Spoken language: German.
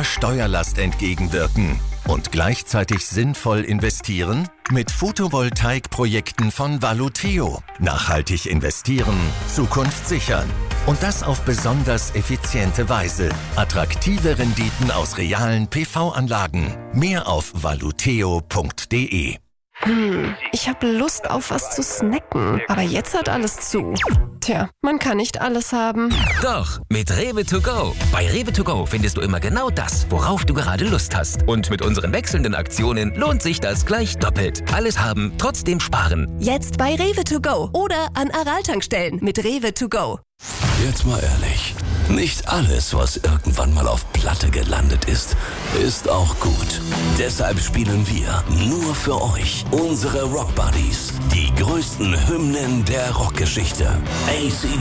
hoher Steuerlast entgegenwirken und gleichzeitig sinnvoll investieren? Mit Photovoltaikprojekten von Valuteo. Nachhaltig investieren, Zukunft sichern. Und das auf besonders effiziente Weise. Attraktive Renditen aus realen PV-Anlagen. Mehr auf valuteo.de. Ich habe Lust auf was zu snacken, aber jetzt hat alles zu. Tja, man kann nicht alles haben. Doch, mit Rewe to go. Bei Rewe to go findest du immer genau das, worauf du gerade Lust hast. Und mit unseren wechselnden Aktionen lohnt sich das gleich doppelt. Alles haben, trotzdem sparen. Jetzt bei Rewe to go oder an Aral-Tankstellen mit Rewe to go. Jetzt mal ehrlich, nicht alles, was irgendwann mal auf Platte gelandet ist, ist auch gut. Deshalb spielen wir nur für euch unsere Rock Buddies, die größten Hymnen der Rockgeschichte. AC/DC,